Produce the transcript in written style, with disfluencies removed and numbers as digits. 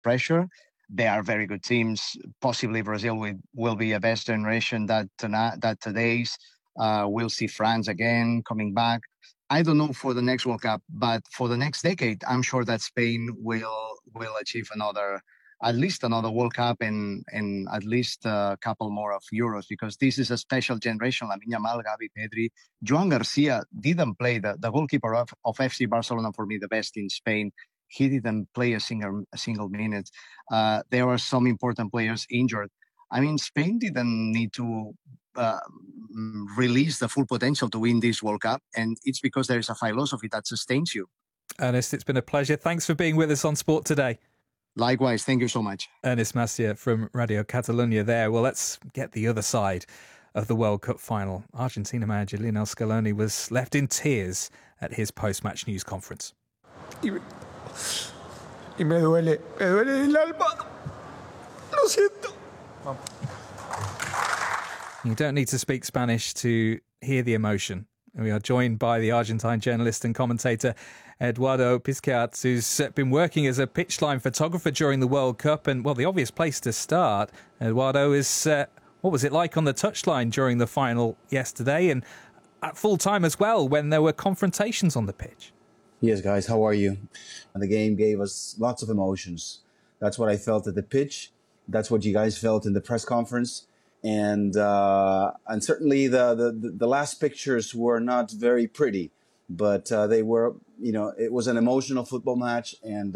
pressure. They are very good teams. Possibly Brazil will be a best generation that today's. We'll see France again coming back. I don't know for the next World Cup, but for the next decade, I'm sure that Spain will achieve at least another World Cup and at least a couple more of Euros, because this is a special generation. Lamine Yamal, Gavi, Pedri, Joan Garcia didn't play, the goalkeeper of FC Barcelona, for me the best in Spain. He didn't play a single minute. There were some important players injured. I mean, Spain didn't need to release the full potential to win this World Cup, and it's because there is a philosophy that sustains you. Ernest, it's been a pleasure. Thanks for being with us on Sport Today. Likewise, thank you so much. Ernest Macià from Radio Catalunya there. Well, let's get the other side of the World Cup final. Argentina manager Lionel Scaloni was left in tears at his post-match news conference. Y me duele el alma. Lo siento. You don't need to speak Spanish to hear the emotion. We are joined by the Argentine journalist and commentator Eduardo Piscats, who's been working as a pitchline photographer during the World Cup. And, well, the obvious place to start, Eduardo, is what was it like on the touchline during the final yesterday, and at full time as well, when there were confrontations on the pitch? Yes, guys, how are you? The game gave us lots of emotions. That's what I felt at the pitch. That's what you guys felt in the press conference. And certainly the last pictures were not very pretty, but they were, it was an emotional football match, and